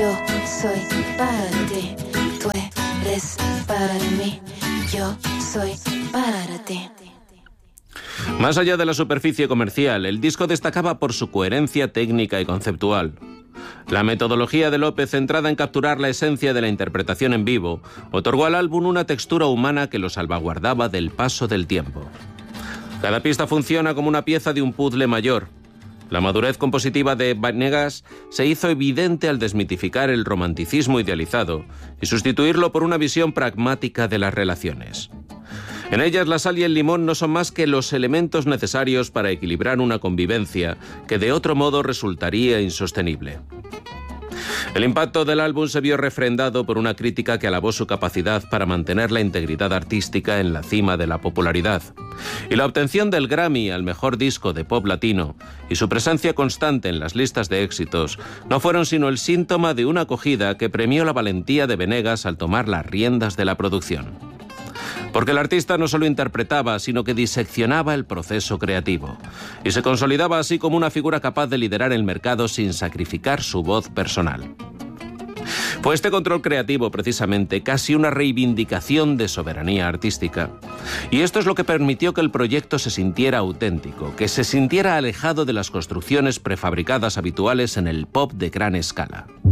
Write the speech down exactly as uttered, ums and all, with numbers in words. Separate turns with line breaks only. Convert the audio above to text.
Yo soy para ti, tú eres para mí, yo soy para ti.
Más allá de la superficie comercial, el disco destacaba por su coherencia técnica y conceptual. La metodología de López, centrada en capturar la esencia de la interpretación en vivo, otorgó al álbum una textura humana que lo salvaguardaba del paso del tiempo. Cada pista funciona como una pieza de un puzzle mayor. La madurez compositiva de Venegas se hizo evidente al desmitificar el romanticismo idealizado y sustituirlo por una visión pragmática de las relaciones. En ellas, la sal y el limón no son más que los elementos necesarios para equilibrar una convivencia que de otro modo resultaría insostenible. El impacto del álbum se vio refrendado por una crítica que alabó su capacidad para mantener la integridad artística en la cima de la popularidad. Y la obtención del Grammy al mejor disco de pop latino y su presencia constante en las listas de éxitos no fueron sino el síntoma de una acogida que premió la valentía de Venegas al tomar las riendas de la producción. Porque el artista no solo interpretaba, sino que diseccionaba el proceso creativo y se consolidaba así como una figura capaz de liderar el mercado sin sacrificar su voz personal. Fue este control creativo, precisamente, casi una reivindicación de soberanía artística. Y esto es lo que permitió que el proyecto se sintiera auténtico, que se sintiera alejado de las construcciones prefabricadas habituales en el pop de gran escala.